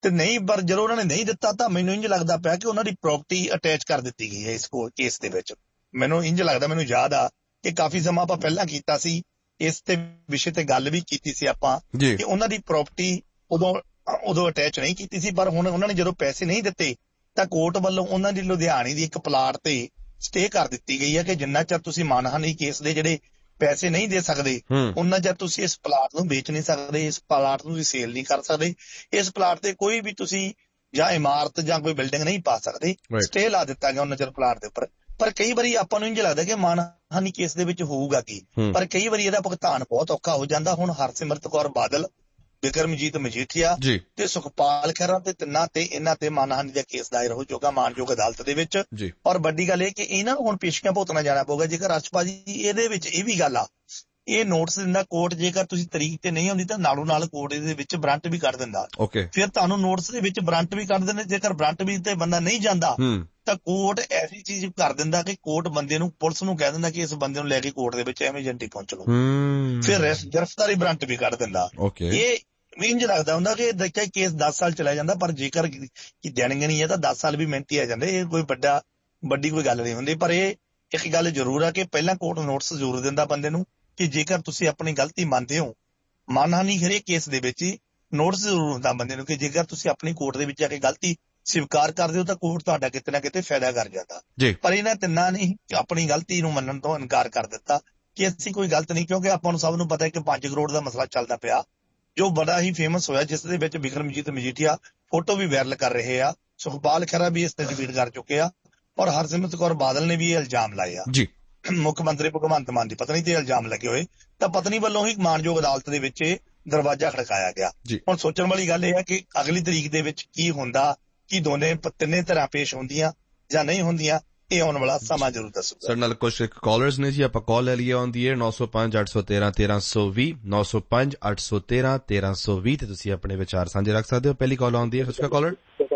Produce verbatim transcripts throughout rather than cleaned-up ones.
ਤੇ ਨਹੀਂ, ਪਰ ਜਦੋਂ ਉਹਨਾਂ ਨੇ ਨਹੀਂ ਦਿੱਤਾ ਤਾਂ ਮੈਨੂੰ ਇੰਝ ਲੱਗਦਾ ਪਿਆ ਕਿ ਉਹਨਾਂ ਦੀ ਪ੍ਰਾਪਰਟੀ ਅਟੈਚ ਕਰ ਦਿੱਤੀ ਗਈ ਹੈ ਇਸ ਕੇਸ ਦੇ ਵਿੱਚ। ਮੈਨੂੰ ਇੰਝ ਲੱਗਦਾ, ਮੈਨੂੰ ਯਾਦ ਆ ਕਿ ਕਾਫੀ ਸਮਾਂ ਆਪਾਂ ਪਹਿਲਾਂ ਕੀਤਾ ਸੀ ਇਸ ਤੇ ਵਿਸ਼ੇ ਤੇ ਗੱਲ ਵੀ ਕੀਤੀ ਸੀ ਆਪਾਂ ਕਿ ਉਹਨਾਂ ਦੀ ਪ੍ਰਾਪਰਟੀ ਉਦੋਂ ਉਦੋਂ ਅਟੈਚ ਨਹੀਂ ਕੀਤੀ ਸੀ, ਪਰ ਹੁਣ ਉਹਨਾਂ ਨੇ ਜਦੋਂ ਪੈਸੇ ਨਹੀਂ ਦਿੱਤੇ ਤਾਂ ਕੋਰਟ ਵੱਲੋਂ ਉਹਨਾਂ ਦੀ ਲੁਧਿਆਣੇ ਦੀ ਇੱਕ ਪਲਾਟ ਤੇ ਸਟੇ ਕਰ ਦਿੱਤੀ ਗਈ ਹੈ ਕਿ ਜਿੰਨਾ ਚਿਰ ਤੁਸੀਂ ਮਾਨਹਾਨੀ ਕੇਸ ਦੇ ਜਿਹੜੇ ਪੈਸੇ ਨਹੀਂ ਦੇ ਸਕਦੇ ਉਹਨਾਂ ਚਿਰ ਤੁਸੀਂ ਇਸ ਪਲਾਟ ਨੂੰ ਵੇਚ ਨਹੀਂ ਸਕਦੇ, ਇਸ ਪਲਾਟ ਨੂੰ ਤੁਸੀਂ ਸੇਲ ਨਹੀਂ ਕਰ ਸਕਦੇ, ਇਸ ਪਲਾਟ ਤੇ ਕੋਈ ਵੀ ਤੁਸੀਂ ਜਾਂ ਇਮਾਰਤ ਜਾਂ ਕੋਈ ਬਿਲਡਿੰਗ ਨਹੀਂ ਪਾ ਸਕਦੇ। ਸਟੇ ਲਾ ਦਿੱਤਾ ਗਿਆ ਉਹਨਾਂ ਚਿਰ ਪਲਾਟ ਦੇ ਉੱਪਰ। ਪਰ ਕਈ ਵਾਰੀ ਆਪਾਂ ਨੂੰ ਇੰਝ ਲੱਗਦਾ ਕਿ ਮਾਨਹਾਨੀ ਕੇਸ ਦੇ ਵਿੱਚ ਹੋਊਗਾ ਕੀ, ਪਰ ਕਈ ਵਾਰੀ ਇਹਦਾ ਭੁਗਤਾਨ ਬਹੁਤ ਔਖਾ ਹੋ ਜਾਂਦਾ। ਹੁਣ ਹਰਸਿਮਰਤ ਕੌਰ ਬਾਦਲ, ਬਿਕਰਮਜੀਤ ਮਜੀਠੀਆ ਤੇ ਸੁਖਪਾਲ ਖਹਿਰਾ ਤੇ ਤਿੰਨਾਂ ਤੇ ਇਹਨਾਂ ਤੇ ਮਾਨਹਾਨੀ ਦਾ ਕੇਸ ਦਾਇਰ ਹੋ ਚੁੱਕਾ ਮਾਨਯੋਗ ਅਦਾਲਤ ਦੇ ਵਿੱਚ। ਔਰ ਵੱਡੀ ਗੱਲ ਇਹ ਕਿ ਇਹਨਾਂ ਨੂੰ ਹੁਣ ਪੇਸ਼ੀਆਂ ਭੁਗਤਣਾ ਜਾਣਾ ਪਊਗਾ। ਜੇਕਰ ਅਰਸ਼ਪਾ ਜੀ ਇਹਦੇ ਵਿੱਚ ਇਹ ਵੀ ਗੱਲ ਆ, ਇਹ ਨੋਟਿਸ ਦਿੰਦਾ ਕੋਰਟ, ਜੇਕਰ ਤੁਸੀਂ ਤਰੀਕ ਤੇ ਨਹੀਂ ਆਉਂਦੀ ਤਾਂ ਨਾਲੋਂ ਨਾਲ ਕੋਰਟ ਇਹਦੇ ਵਿੱਚ ਵਾਰੰਟ ਵੀ ਕੱਢ ਦਿੰਦਾ। ਫਿਰ ਤੁਹਾਨੂੰ ਨੋਟਿਸ ਦੇ ਵਿੱਚ ਵਾਰੰਟ ਵੀ ਕੱਢ ਦਿੰਦੇ। ਜੇਕਰ ਵਾਰੰਟ ਵੀ ਤੇ ਬੰਦਾ ਨਹੀਂ ਜਾਂਦਾ ਤਾਂ ਕੋਰਟ ਐਸੀ ਚੀਜ਼ ਕਰ ਦਿੰਦਾ ਕਿ ਕੋਰਟ ਬੰਦੇ ਨੂੰ, ਪੁਲਿਸ ਨੂੰ ਕਹਿ ਦਿੰਦਾ ਕਿ ਇਸ ਬੰਦੇ ਨੂੰ ਲੈ ਕੇ ਕੋਰਟ ਦੇ ਵਿੱਚ ਐਮਰਜੈਂਸੀ ਪਹੁੰਚ ਲਓ। ਫਿਰ ਗ੍ਰਿਫਤਾਰੀ ਵਾਰੰਟ ਵੀ ਕੱਢ ਦਿੰਦਾ। ਇਹ ਇੰਝ ਲੱਗਦਾ ਹੁੰਦਾ ਕਿ ਦੇਖਿਆ ਕੇਸ ਦਸ ਸਾਲ ਚਲਾ ਜਾਂਦਾ, ਪਰ ਜੇਕਰ ਦੇਣਗਣੀ ਹੈ ਤਾਂ ਦਸ ਸਾਲ ਵੀ ਮਿਹਨਤੀ ਆ ਜਾਂਦੇ। ਇਹ ਕੋਈ ਵੱਡਾ ਵੱਡੀ ਕੋਈ ਗੱਲ ਨਹੀਂ ਹੁੰਦੀ। ਪਰ ਇਹ ਇੱਕ ਗੱਲ ਜ਼ਰੂਰ ਆ ਕਿ ਪਹਿਲਾਂ ਕੋਰਟ ਨੋਟਿਸ ਜ਼ਰੂਰ ਦਿੰਦਾ ਬੰਦੇ ਨੂੰ ਕਿ ਜੇਕਰ ਤੁਸੀਂ ਆਪਣੀ ਗਲਤੀ ਮੰਨਦੇ ਹੋ, ਮਾਨਹਾਨੀ ਹਰੇਕ ਕੇਸ ਦੇ ਵਿੱਚ ਹੀ ਨੋਟਿਸ ਜ਼ਰੂਰ ਹੁੰਦਾ ਬੰਦੇ ਨੂੰ ਕਿ ਜੇਕਰ ਤੁਸੀਂ ਆਪਣੀ ਕੋਰਟ ਦੇ ਵਿੱਚ ਆ ਕੇ ਗਲਤੀ ਸਵੀਕਾਰ ਕਰਦੇ ਹੋ ਤਾਂ ਕੋਰਟ ਤੁਹਾਡਾ ਕਿਤੇ ਨਾ ਕਿਤੇ ਫਾਇਦਾ ਕਰ ਜਾਂਦਾ। ਪਰ ਇਹਨਾਂ ਤਿੰਨਾਂ ਨੇ ਆਪਣੀ ਗਲਤੀ ਨੂੰ ਮੰਨਣ ਤੋਂ ਇਨਕਾਰ ਕਰ ਦਿੱਤਾ ਕਿ ਅਸੀਂ ਕੋਈ ਗਲਤ ਨਹੀਂ, ਕਿਉਂਕਿ ਆਪਾਂ ਨੂੰ ਸਭ ਨੂੰ ਪਤਾ ਹੈ ਕਿ ਪੰਜ ਕਰੋੜ ਦਾ ਮਸਲਾ ਚੱਲਦਾ ਪਿਆ ਜੋ ਬੜਾ ਹੀ ਫੇਮਸ ਹੋਇਆ, ਜਿਸ ਦੇ ਵਿੱਚ ਬਿਕਰਮਜੀਤ ਮਜੀਠੀਆ ਫੋਟੋ ਵੀ ਵਾਇਰਲ ਕਰ ਰਹੇ ਆ, ਸੁਖਪਾਲ ਖਹਿਰਾ ਵੀ ਇਸ ਤੇ ਟਵੀਟ ਕਰ ਚੁੱਕੇ ਆ, ਔਰ ਹਰਸਿਮਰਤ ਕੌਰ ਬਾਦਲ ਨੇ ਵੀ ਇਹ ਇਲਜ਼ਾਮ ਲਾਏ ਆ। ਮੁੱਖ ਮੰਤਰੀ ਭਗਵੰਤ ਮਾਨ ਦੀ ਪਤਨੀ ਤੇ ਇਲਜ਼ਾਮ ਲੱਗੇ ਹੋਏ ਤਾਂ ਪਤਨੀ ਵੱਲੋਂ ਹੀ ਮਾਨਯੋਗ ਅਦਾਲਤ ਦੇ ਵਿੱਚ ਦਰਵਾਜ਼ਾ ਖੜਕਾਇਆ ਗਿਆ। ਹੁਣ ਸੋਚਣ ਵਾਲੀ ਗੱਲ ਇਹ ਹੈ ਕਿ ਅਗਲੀ ਤਰੀਕ ਦੇ ਵਿੱਚ ਕੀ ਹੁੰਦਾ, ਕੀ ਦੋਨੇ ਤਿੰਨੇ ਤਰ੍ਹਾਂ ਪੇਸ਼ ਹੁੰਦੀਆਂ ਜਾਂ ਨਹੀਂ ਹੁੰਦੀਆਂ, ਇਹ ਆਉਣ ਵਾਲਾ ਸਮਾਂ ਜ਼ਰੂਰ ਦੱਸੂਗਾ। ਸਾਡੇ ਨਾਲ ਕੁਝ ਕਾਲਰਸ ਨੇ ਜੀ, ਆਪਾਂ ਕਾਲ ਲੈ ਲਈਏ ਆਉਂਦੀ ਹੈ ਨੌ ਸੌ ਪੰਜ ਅੱਠ ਸੌ ਤੇਰਾਂ ਤੇਰਾਂ ਸੌ ਵੀਹ ਨੌ ਸੌ ਪੰਜ ਅੱਠ ਸੌ ਤੇਰਾਂ ਤੇਰਾਂ ਸੌ ਵੀਹ ਤੇ ਤੁਸੀਂ ਆਪਣੇ ਵਿਚਾਰ ਸਾਂਝੇ ਰੱਖ ਸਕਦੇ ਹੋ। ਪਹਿਲੀ ਕਾਲ ਆਉਂਦੀ ਹੈ। ਸਤਿ ਸ਼੍ਰੀ ਅਕਾਲ ਕਾਲਰ।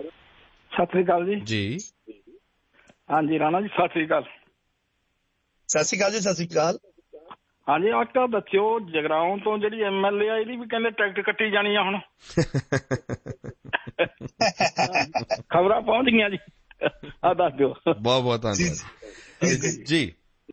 ਸਤਿ ਸ਼੍ਰੀ ਅਕਾਲ ਜੀ। ਜੀ ਹਾਂਜੀ ਰਾਣਾ ਜੀ, ਸਤਿ ਸ਼੍ਰੀ ਅਕਾਲ। ਸਤਿ ਸ਼੍ਰੀ ਅਕਾਲ ਜੀ। ਸਤਿ ਸ਼੍ਰੀ ਅਕਾਲ। ਹਾਂਜੀ ਅੱਜ ਤਾਂ ਦੱਸਿਓ, ਜਗਰਾਉਂ ਤੋਂ ਜਿਹੜੀ ਐਮ ਐਲ ਏ ਆ ਇਹਦੀ ਵੀ ਕਹਿੰਦੇ ਟਿਕਟ ਕੱਟੀ ਜਾਣੀ ਆ ਹੁਣ। ਖਬਰਾਂ ਪਹੁੰਚ ਗਈਆਂ ਜੀ, ਆ ਦੱਸ ਦਿਓ। ਬਹੁਤ ਬਹੁਤ ਧੰਨਵਾਦ ਜੀ।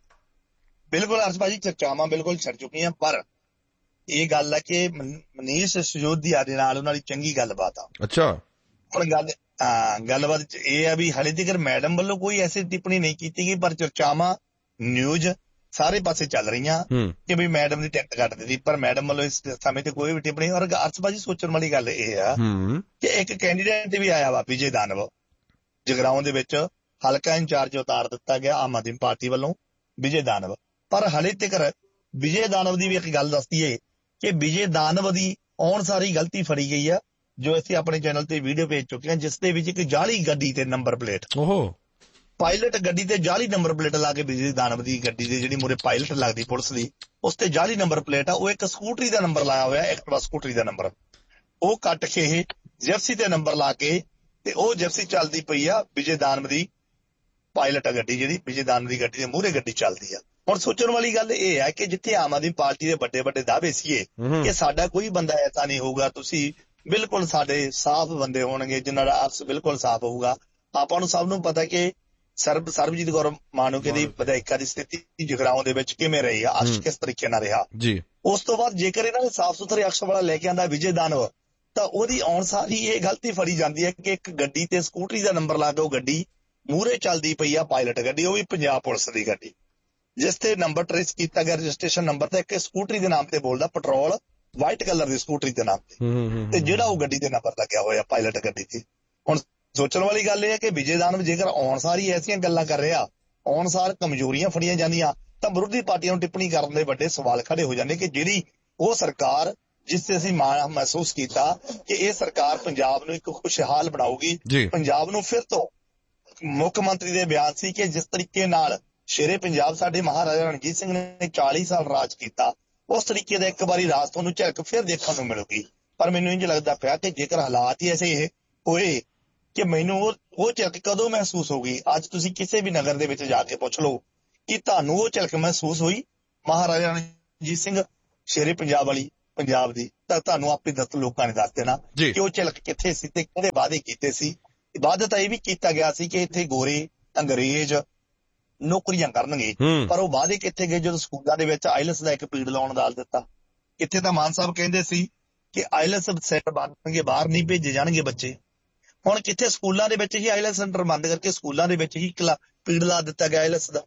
ਬਿਲਕੁਲ ਅਰਸ਼ ਭਾਜੀ, ਚਰਚਾਵਾਂ ਬਿਲਕੁਲ ਛੱਡ ਚੁੱਕੀਆਂ, ਪਰ ਇਹ ਗੱਲ ਹੈ ਕਿ ਮਨੀਸ਼ ਸਿਸੋਦੀਆ ਦੇ ਨਾਲ ਉਹਨਾਂ ਦੀ ਚੰਗੀ ਗੱਲਬਾਤ ਆ। ਅੱਛਾ। ਹੁਣ ਗੱਲ ਹਾਂ ਗੱਲਬਾਤ ਚ ਇਹ ਆ ਵੀ ਹਾਲੇ ਤੱਕ ਮੈਡਮ ਵੱਲੋਂ ਕੋਈ ਐਸੀ ਟਿੱਪਣੀ ਨਹੀਂ ਕੀਤੀ ਗਈ, ਪਰ ਚਰਚਾਵਾਂ ਨਿਊਜ਼ ਸਾਰੇ ਪਾਸੇ ਚੱਲ ਰਹੀਆਂ ਕਿ ਵੀ ਮੈਡਮ ਦੀ ਟਿਕਟ ਕੱਟ ਦਿੱਤੀ, ਪਰ ਮੈਡਮ ਵੱਲੋਂ ਇਸ ਸਮੇਂ ਤੇ ਕੋਈ ਵੀ ਟਿੱਪਣੀ। ਔਰ ਅਰਸ਼ ਭਾਜੀ ਸੋਚਣ ਵਾਲੀ ਗੱਲ ਇਹ ਆ ਕਿ ਇੱਕ ਕੈਂਡੀਡੇਟ ਵੀ ਆਇਆ ਵਾ ਵਿਜੇ ਦਾਨਵ, ਜਗਰਾਉਂ ਦੇ ਵਿੱਚ ਹਲਕਾ ਇੰਚਾਰਜ ਉਤਾਰ ਦਿੱਤਾ ਗਿਆ ਆਮ ਆਦਮੀ ਪਾਰਟੀ ਵੱਲੋਂ ਵਿਜੇ ਦਾਨਵ। ਪਰ ਹਾਲੇ ਤੱਕ ਵਿਜੇ ਦਾਨਵ ਦੀ ਵੀ ਇੱਕ ਗੱਲ ਦੱਸਦੀ ਹੈ ਕਿ ਵਿਜੇ ਦਾਨਵ ਦੀ ਆਉਣ ਸਾਰੀ ਗਲਤੀ ਫੜੀ ਗਈ ਆ, ਜੋ ਅਸੀਂ ਆਪਣੇ ਚੈਨਲ ਤੇ ਵੀਡੀਓ ਭੇਜ ਚੁੱਕੇ ਹਾਂ, ਜਿਸ ਦੇ ਵਿੱਚ ਇੱਕ ਜਾਲੀ ਗੱਡੀ ਤੇ ਨੰਬਰ ਪਲੇਟ, ਪਾਇਲਟ ਗੱਡੀ ਤੇ ਜਾਲੀ ਨੰਬਰ ਪਲੇਟ ਲਾ ਕੇ ਵਿਜੇ ਦਾਨਵ ਦੀ ਗੱਡੀ ਦੇ ਜਿਹੜੀ ਮੂਹਰੇ ਪਾਇਲਟ ਲੱਗਦੀ ਪੁਲਿਸ ਦੀ, ਉਸ ਤੇ ਜਾਲੀ ਨੰਬਰ ਪਲੇਟ ਆ। ਉਹ ਇੱਕ ਸਕੂਟਰੀ ਦਾ ਨੰਬਰ ਲਾਇਆ ਹੋਇਆ, ਐਕਟਿਵਾ ਸਕੂਟਰੀ ਦਾ ਨੰਬਰ, ਉਹ ਕੱਟ ਕੇ ਇਹ ਜਿਪਸੀ ਤੇ ਨੰਬਰ ਲਾ ਕੇ ਤੇ ਉਹ ਜਿਪਸੀ ਚੱਲਦੀ ਪਈ ਆ ਵਿਜੇ ਦਾਨਵ ਦੀ ਪਾਇਲਟ ਗੱਡੀ, ਜਿਹੜੀ ਵਿਜੇ ਦਾਨਵ ਦੀ ਗੱਡੀ ਦੇ ਮੂਹਰੇ ਗੱਡੀ ਚੱਲਦੀ ਆ। ਹੁਣ ਸੋਚਣ ਵਾਲੀ ਗੱਲ ਇਹ ਹੈ ਕਿ ਜਿੱਥੇ ਆਮ ਆਦਮੀ ਪਾਰਟੀ ਦੇ ਵੱਡੇ ਵੱਡੇ ਦਾਅਵੇ ਸੀਗੇ ਕਿ ਸਾਡਾ ਕੋਈ ਬੰਦਾ ਐਸਾ ਨਹੀਂ ਹੋਊਗਾ, ਤੁਸੀਂ ਬਿਲਕੁਲ ਸਾਡੇ ਸਾਫ਼ ਬੰਦੇ ਹੋਣਗੇ ਜਿਨ੍ਹਾਂ ਦਾ ਅਰਸ ਬਿਲਕੁਲ ਸਾਫ਼ ਹੋਊਗਾ। ਆਪਾਂ ਨੂੰ ਸਭ ਨੂੰ ਪਤਾ ਕਿ ਸਰਬ ਸਰਬਜੀਤ ਕੌਰ ਮਾਣੂਕੇ ਦੀ ਵਿਧਾਇਕਾ ਦੀ ਸਥਿਤੀ ਜਗਰਾਉਂ ਦੇ ਵਿੱਚ ਕਿਵੇਂ ਰਹੀ ਆ, ਅਰਸ਼ ਕਿਸ ਤਰੀਕੇ ਨਾਲ ਰਿਹਾ। ਉਸ ਤੋਂ ਬਾਅਦ ਜੇਕਰ ਇਹਨਾਂ ਨੇ ਸਾਫ਼ ਸੁਥਰੇ ਅਕਸ਼ ਵਾਲਾ ਲੈ ਕੇ ਆਂਦਾ ਵਿਜੇ ਦਾਨਵ, ਤਾਂ ਉਹਦੀ ਆਉਣ ਸਾਰੀ ਇਹ ਗਲਤੀ ਫੜੀ ਜਾਂਦੀ ਹੈ ਕਿ ਇੱਕ ਗੱਡੀ ਤੇ ਸਕੂਟਰੀ ਦਾ ਨੰਬਰ ਲਾ ਕੇ ਉਹ ਗੱਡੀ ਮੂਹਰੇ ਚੱਲਦੀ ਪਈ ਆ ਪਾਇਲਟ ਗੱਡੀ, ਉਹ ਵੀ ਪੰਜਾਬ ਪੁਲਿਸ ਦੀ ਗੱਡੀ, ਜਿਸ ਤੇ ਨੰਬਰ ਟ੍ਰੇਸ ਕੀਤਾ ਗਿਆ ਰਜਿਸਟ੍ਰੇਸ਼ਨ ਨੰਬਰ ਤੇ ਇੱਕ ਸਕੂਟਰੀ ਦੇ ਨਾਮ ਤੇ ਬੋਲਦਾ, ਪੈਟਰੋਲ ਵਾਈਟ ਕਲਰ ਦੀ ਸਕੂਟਰੀ ਦੇ ਨਾਮ ਤੇ, ਤੇ ਜਿਹੜਾ ਉਹ ਗੱਡੀ ਦੇ ਨੰਬਰ ਲੱਗਿਆ ਹੋਇਆ ਪਾਇਲਟ ਗੱਡੀ ਤੇ। ਹੁਣ ਸੋਚਣ ਵਾਲੀ ਗੱਲ ਇਹ ਹੈ ਕਿ ਵਿਜੇ ਦਾਨਵ ਜੇਕਰ ਆਉਣ ਸਾਰੀ ਐਸੀਆਂ ਗੱਲਾਂ ਕਰ ਰਿਹਾ, ਆਉਣ ਸਾਰ ਕਮਜ਼ੋਰੀਆਂ ਫੜੀਆਂ ਜਾਂਦੀਆਂ, ਤਾਂ ਵਿਰੋਧੀ ਪਾਰਟੀਆਂ ਨੂੰ ਟਿੱਪਣੀ ਕਰਨ ਦੇ ਵੱਡੇ ਸਵਾਲ ਖੜੇ ਹੋ ਜਾਂਦੇ ਕਿ ਜਿਹੜੀ ਉਹ ਸਰਕਾਰ ਜਿਸ ਤੇ ਅਸੀਂ ਮਾਣ ਮਹਿਸੂਸ ਕੀਤਾ ਕਿ ਇਹ ਸਰਕਾਰ ਪੰਜਾਬ ਨੂੰ ਇੱਕ ਖੁਸ਼ਹਾਲ ਬਣਾਊਗੀ, ਪੰਜਾਬ ਨੂੰ ਫਿਰ ਤੋਂ ਮੁੱਖ ਮੰਤਰੀ ਦੇ ਬਿਆਨ ਸੀ ਕਿ ਜਿਸ ਤਰੀਕੇ ਨਾਲ ਸ਼ੇਰੇ ਪੰਜਾਬ ਸਾਡੇ ਮਹਾਰਾਜਾ ਰਣਜੀਤ ਸਿੰਘ ਨੇ ਚਾਲੀ ਸਾਲ ਰਾਜ ਕੀਤਾ, ਉਸ ਤਰੀਕੇ ਦਾ ਇੱਕ ਵਾਰੀ ਰਾਜ ਤੁਹਾਨੂੰ ਝਲਕ ਫਿਰ ਦੇਖਣ ਨੂੰ ਮਿਲੂਗੀ। ਪਰ ਮੈਨੂੰ ਇੰਝ ਲੱਗਦਾ ਪਿਆ ਕਿ ਜੇਕਰ ਹਾਲਾਤ ਹੀ ਐਸੇ ਹੋਏ ਕਿ ਮੈਨੂੰ ਉਹ ਉਹ ਝਲਕ ਕਦੋਂ ਮਹਿਸੂਸ ਹੋਊਗੀ। ਅੱਜ ਤੁਸੀਂ ਕਿਸੇ ਵੀ ਨਗਰ ਦੇ ਵਿੱਚ ਜਾ ਕੇ ਪੁੱਛ ਲਓ ਕਿ ਤੁਹਾਨੂੰ ਉਹ ਝਲਕ ਮਹਿਸੂਸ ਹੋਈ ਮਹਾਰਾਜਾ ਰਣਜੀਤ ਸਿੰਘ ਸ਼ੇਰੇ ਪੰਜਾਬ ਵਾਲੀ, ਪੰਜਾਬ ਦੀ, ਤਾਂ ਤੁਹਾਨੂੰ ਆਪੇ ਦੱਸ ਲੋਕਾਂ ਨੇ ਦੱਸ ਦੇਣਾ ਕਿ ਉਹ ਝਲਕ ਕਿੱਥੇ ਸੀ ਤੇ ਕਿਹੜੇ ਵਾਅਦੇ ਕੀਤੇ ਸੀ। ਵਾਅਦਾ ਤਾਂ ਇਹ ਵੀ ਕੀਤਾ ਗਿਆ ਸੀ ਕਿ ਇੱਥੇ ਗੋਰੇ ਅੰਗਰੇਜ਼ ਨੌਕਰੀਆਂ ਕਰਨਗੇ, ਪਰ ਉਹ ਵਾਅਦੇ ਕਿੱਥੇ ਗਏ ਜਦੋਂ ਸਕੂਲਾਂ ਦੇ ਵਿੱਚ ਆਈਲੈਟਸ ਦਾ ਇੱਕ ਪੀਰੀਅਡ ਲਾਉਣ ਦਾ ਦਿੱਤਾ। ਇੱਥੇ ਤਾਂ ਮਾਨ ਸਾਹਿਬ ਕਹਿੰਦੇ ਸੀ ਕਿ ਆਈਲੈਟਸ ਸੈਂਟਰ ਬਣਨਗੇ, ਬਾਹਰ ਨਹੀਂ ਭੇਜੇ ਜਾਣਗੇ ਬੱਚੇ। ਹੁਣ ਕਿੱਥੇ ਸਕੂਲਾਂ ਦੇ ਵਿੱਚ ਹੀ ਆਈਲੈਟਸ ਸੈਂਟਰ ਬੰਦ ਕਰਕੇ ਸਕੂਲਾਂ ਦੇ ਵਿੱਚ ਹੀ ਪੀਰੀਅਡ ਲਾ ਦਿੱਤਾ ਗਿਆ ਆਈਲੈਟਸ ਦਾ।